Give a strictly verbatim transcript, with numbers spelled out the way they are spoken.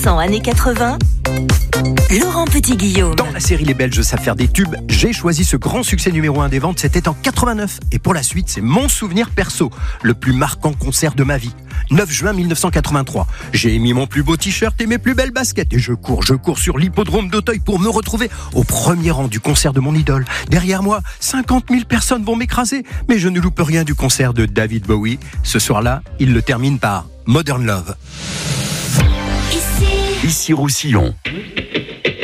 cent années quatre-vingts, Laurent Petit-Guillaume. Dans la série Les Belges savent faire des tubes, j'ai choisi ce grand succès numéro un des ventes, c'était en quatre-vingt-neuf. Et pour la suite, c'est mon souvenir perso, le plus marquant concert de ma vie. neuf juin mille neuf cent quatre-vingt-trois. J'ai mis mon plus beau t-shirt et mes plus belles baskets. Et je cours, je cours sur l'hippodrome d'Auteuil pour me retrouver au premier rang du concert de mon idole. Derrière moi, cinquante mille personnes vont m'écraser. Mais je ne loupe rien du concert de David Bowie. Ce soir-là, il le termine par Modern Love. Ici, Ici Roussillon.